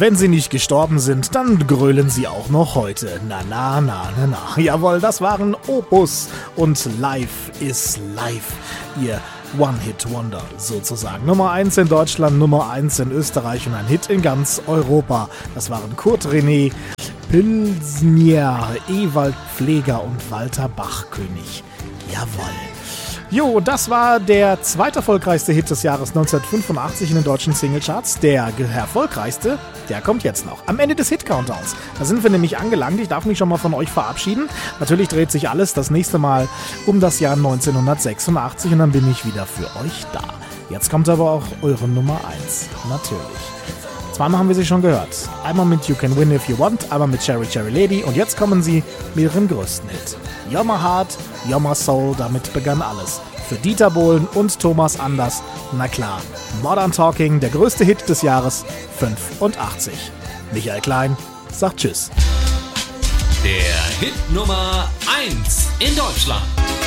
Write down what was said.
wenn sie nicht gestorben sind, dann grölen sie auch noch heute. Na, na, na, na, na. Jawohl, das waren Opus und Life is Life. Ihr One-Hit-Wonder sozusagen. Nummer 1 in Deutschland, Nummer 1 in Österreich und ein Hit in ganz Europa. Das waren Kurt René, Pilsner, Ewald Pfleger und Walter Bachkönig. Jawohl. Jo, das war der zweiterfolgreichste Hit des Jahres 1985 in den deutschen Singlecharts. Der erfolgreichste, der kommt jetzt noch. Am Ende des Hit-Countdowns. Da sind wir nämlich angelangt. Ich darf mich schon mal von euch verabschieden. Natürlich dreht sich alles das nächste Mal um das Jahr 1986 und dann bin ich wieder für euch da. Jetzt kommt aber auch eure Nummer 1. Natürlich. Zweimal haben wir sie schon gehört. Einmal mit You Can Win If You Want, einmal mit Cherry Cherry Lady und jetzt kommen sie mit ihrem größten Hit. You're My Heart, You're My Soul, damit begann alles. Für Dieter Bohlen und Thomas Anders, na klar, Modern Talking, der größte Hit des Jahres 85. Michael Klein sagt Tschüss. Der Hit Nummer 1 in Deutschland.